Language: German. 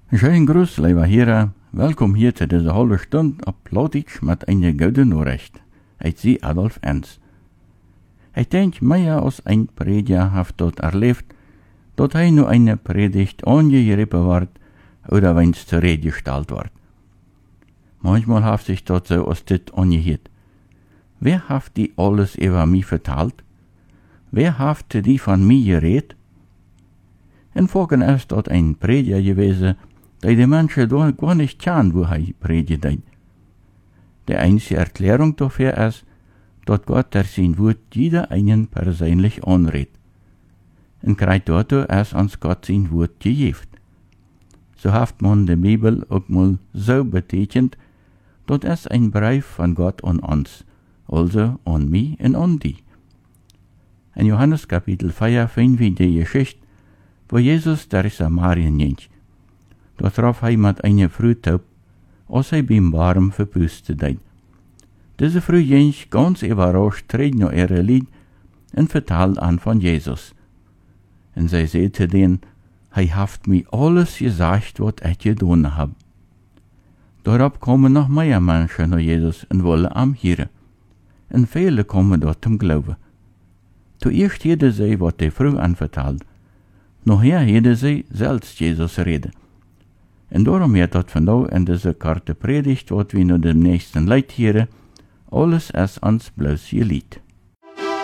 Schönen Gruß, lieber Heren. Welkom hier zu dieser halben Stunde auf Plautitsch mit einer guten Nachricht. Ich sie Adolf Enz. Ich denke, mehr als ein Prediger hat dort erlebt, dass nur eine Predigt angegriffen wird oder wenn es zur Rede gestellt wird. Manchmal hat sich dort so als das angehört. Wer hat die alles über mich vertalt? Wer hat die von mir geredet? In Folgen ist dort ein Prediger gewesen, der die Menschen dort gar nicht kennen, wo er predigt. Die einzige Erklärung dafür ist, dass Gott durch sein Wort jeder einen persönlich anredet. Und gerade dazu ist uns Gott sein Wort gegeben. So hat man die Bibel auch mal so betitelt, dass es ein Brief von Gott an uns, also an mich und an die. In Johannes Kapitel 4 finden wir die Geschichte, wo Jesus durch Samarien ging. Dort traf er mit einer Frau taub, als er beim Baum verpustet hat. Diese Frau ging ganz überrascht trägt nach ihre Lied und vertalt an von Jesus. Und sie sagte denen, er hat mir alles gesagt, was ich getan habe. Darauf kommen noch mehr Menschen nach Jesus und wollen am hören. Und viele kommen dort zum Glauben. Zuerst jeder sie, was die Frau anvertalt. Nachher jeder sie selbst Jesus reden. Und darum wird dort von da in dieser Karte Predigt, was wir nur dem nächsten Leid hören, alles ist uns bloß geliehen.